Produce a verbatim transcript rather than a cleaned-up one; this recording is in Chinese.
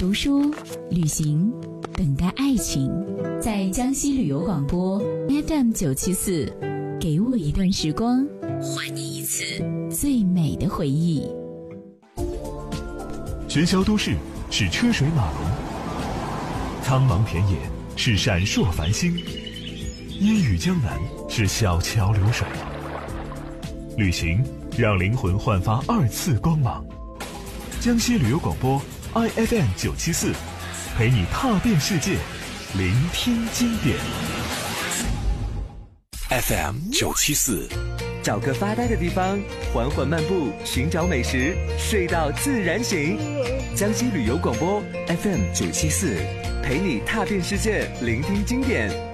读书、旅行，等待爱情。在江西旅游广播 F M 九七四，给我一段时光，还你一次最美的回忆。 喧嚣都市是车水马龙，苍茫田野是闪烁繁星，烟雨江南是小桥流水。旅行让灵魂焕发二次光芒。江西旅游广播 I F M 九七四，陪你踏遍世界，聆听经典。 F M 九七四， 找个发呆的地方，缓缓漫步，寻找美食，睡到自然醒。江西旅游广播 F M 九七四，陪你踏遍世界，聆听经典。